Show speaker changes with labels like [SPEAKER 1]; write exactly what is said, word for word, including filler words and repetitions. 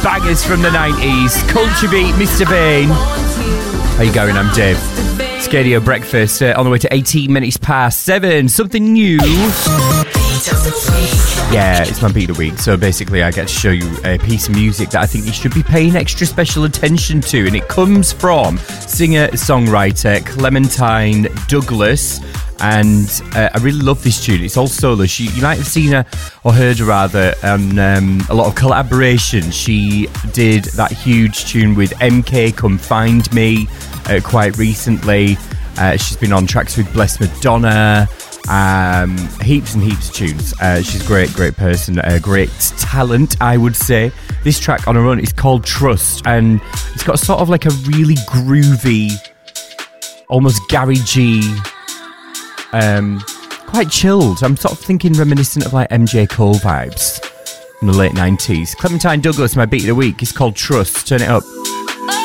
[SPEAKER 1] bangers from the nineties. Culture Beat, Mister Bain. How you going? I'm Dave. Scadio Breakfast uh, on the way to eighteen minutes past seven. Something new. Yeah, it's my beat of the week. So basically I get to show you a piece of music that I think you should be paying extra special attention to. And it comes from singer-songwriter Clementine Douglas. And uh, I really love this tune. It's all solo. She, you might have seen her, or heard her rather, on um, a lot of collaborations. She did that huge tune with M K, Come Find Me, uh, quite recently. Uh, she's been on tracks with Bless Madonna, um, heaps and heaps of tunes. Uh, she's a great, great person, a great talent, I would say. This track on her own is called Trust, and it's got sort of like a really groovy, almost garagey, Um, quite chilled. I'm sort of thinking reminiscent of like M J Cole vibes from the late nineties. Clementine Douglas, my beat of the week, is called Trust. Turn it up.